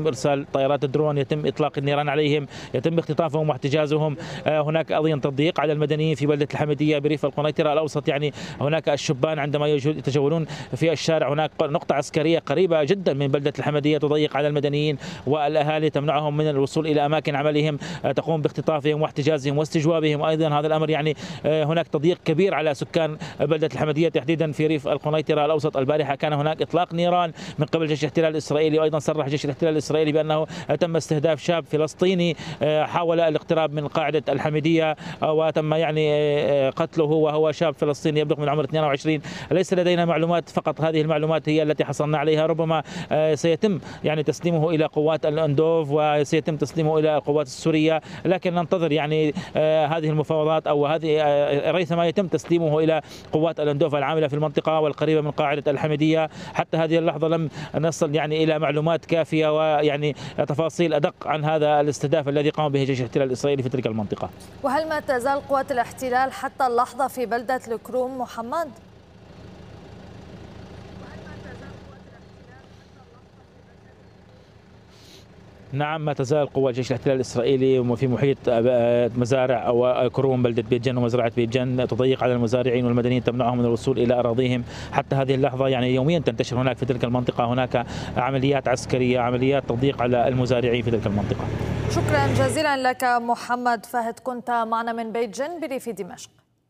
يتم إرسال طائرات الدرون، يتم إطلاق النيران عليهم، يتم اختطافهم واحتجازهم. هناك أيضا تضييق على المدنيين في بلدة الحميدية بريف القنيطرة الأوسط. يعني هناك الشبان عندما يتجولون في الشارع، هناك نقطة عسكرية قريبة جدا من بلدة الحميدية تضيق على المدنيين والأهالي، تمنعهم من الوصول إلى أماكن عملهم، تقوم باختطافهم واحتجازهم واستجوابهم. أيضا هذا الأمر يعني هناك تضييق كبير على سكان بلدة الحميدية تحديدا في ريف القنيطرة الأوسط. البارحة كان هناك إطلاق نيران من قبل جيش الاحتلال الإسرائيلي، وأيضا صرح جيش الاحتلال الإسرائيلي بأنه تم استهداف شاب فلسطيني حاول الاقتراب من قاعدة الحميدية وتم يعني قتله، وهو شاب فلسطيني يبلغ من عمر 22. ليس لدينا معلومات، فقط هذه المعلومات هي التي حصلنا عليها. ربما سيتم يعني تسليمه إلى قوات الأندوف وسيتم تسليمه إلى القوات السورية، لكن ننتظر يعني هذه المفاوضات أو هذه ريثما يتم تسليمه إلى قوات الأندوف العاملة في المنطقة والقريبة من قاعدة الحميدية. حتى هذه اللحظة لم نصل يعني إلى معلومات كافية ويعني تفاصيل أدق عن هذا الاستهداف الذي قام به جيش الاحتلال الإسرائيلي في تلك المنطقة. وهل ما تزال قوات الاحتلال حتى اللحظة في بلدة الكروم محمد؟ نعم، ما تزال قوات جيش الاحتلال الإسرائيلي وفي محيط مزارع أو كروم بلدة بيت جن ومزرعة بيت جن تضيق على المزارعين والمدنيين، تمنعهم من الوصول إلى أراضيهم. حتى هذه اللحظة يعني يوميا تنتشر هناك في تلك المنطقة هناك عمليات عسكرية، عمليات تضييق على المزارعين في تلك المنطقة. شكرا جزيلا لك محمد فهد، كنت معنا من بيت جن بريف دمشق.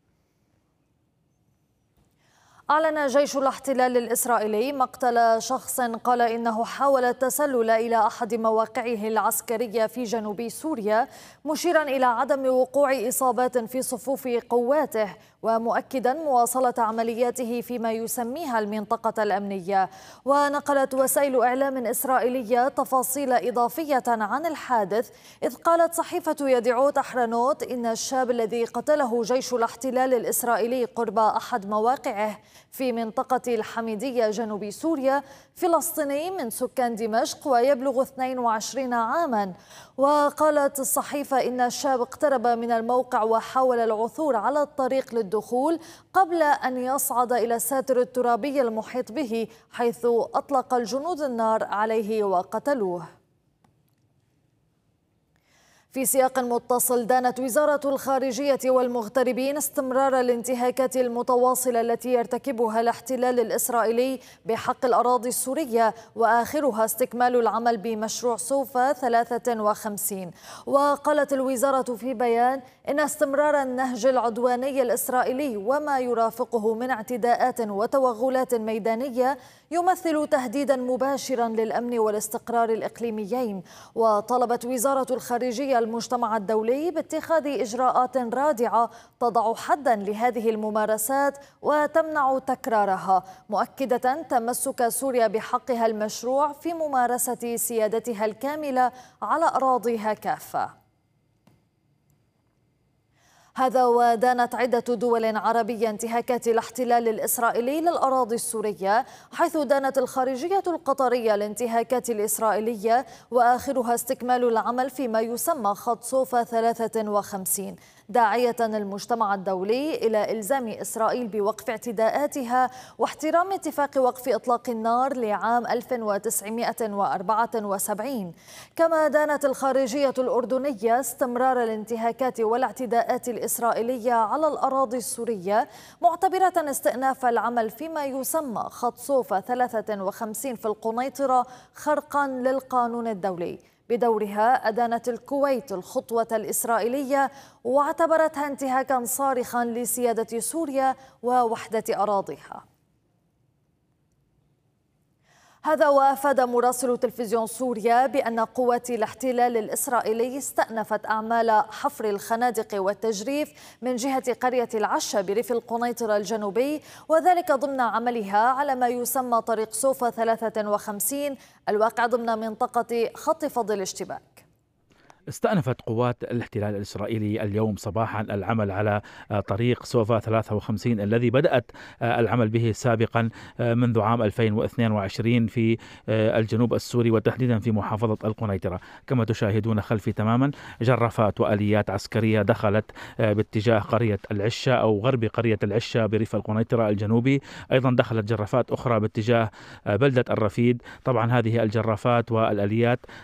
أعلن جيش الاحتلال الإسرائيلي مقتل شخص قال إنه حاول التسلل إلى أحد مواقعه العسكرية في جنوب سوريا، مشيرا إلى عدم وقوع إصابات في صفوف قواته، ومؤكدا مواصلة عملياته فيما يسميها المنطقة الأمنية. ونقلت وسائل إعلام إسرائيلية تفاصيل إضافية عن الحادث، إذ قالت صحيفة يدعوت أحرنوت إن الشاب الذي قتله جيش الاحتلال الإسرائيلي قرب أحد مواقعه في منطقة الحميدية جنوب سوريا فلسطيني من سكان دمشق ويبلغ 22 عاما. وقالت الصحيفة إن الشاب اقترب من الموقع وحاول العثور على الطريق للدخول قبل أن يصعد إلى الساتر الترابي المحيط به، حيث أطلق الجنود النار عليه وقتلوه. في سياق متصل، دانت وزارة الخارجية والمغتربين استمرار الانتهاكات المتواصلة التي يرتكبها الاحتلال الإسرائيلي بحق الأراضي السورية، وآخرها استكمال العمل بمشروع سوفا 53. وقالت الوزارة في بيان إن استمرار النهج العدواني الإسرائيلي وما يرافقه من اعتداءات وتوغلات ميدانية يمثل تهديدا مباشرا للأمن والاستقرار الإقليميين. وطلبت وزارة الخارجية المجتمع الدولي باتخاذ إجراءات رادعة تضع حدا لهذه الممارسات وتمنع تكرارها، مؤكدة تمسك سوريا بحقها المشروع في ممارسة سيادتها الكاملة على أراضيها كافة. هذا ودانت عدة دول عربية انتهاكات الاحتلال الإسرائيلي للأراضي السورية، حيث دانت الخارجية القطرية الانتهاكات الإسرائيلية وآخرها استكمال العمل فيما يسمى خط سوفا 53، داعية المجتمع الدولي إلى إلزام إسرائيل بوقف اعتداءاتها واحترام اتفاق وقف إطلاق النار لعام 1974. كما دانت الخارجية الأردنية استمرار الانتهاكات والاعتداءات الإسرائيلية على الأراضي السورية، معتبرة استئناف العمل فيما يسمى خط سوفا 53 في القنيطرة خرقا للقانون الدولي. بدورها أدانت الكويت الخطوة الإسرائيلية واعتبرتها انتهاكا صارخا لسيادة سوريا ووحدة أراضيها. هذا وأفاد مراسل تلفزيون سوريا بأن قوات الاحتلال الإسرائيلي استأنفت أعمال حفر الخنادق والتجريف من جهة قرية العشة بريف القنيطرة الجنوبي، وذلك ضمن عملها على ما يسمى طريق سوفا 53 الواقع ضمن منطقة خط فض الاشتباك. استأنفت قوات الاحتلال الإسرائيلي اليوم صباحا العمل على طريق سوفا 53 الذي بدأت العمل به سابقا منذ عام 2022 في الجنوب السوري وتحديدا في محافظة القنيطرة. كما تشاهدون خلفي تماما جرافات وآليات عسكرية دخلت باتجاه قرية العشة أو غرب قرية العشة بريف القنيطرة الجنوبي، أيضا دخلت جرافات أخرى باتجاه بلدة الرفيد. طبعا هذه الجرافات والآليات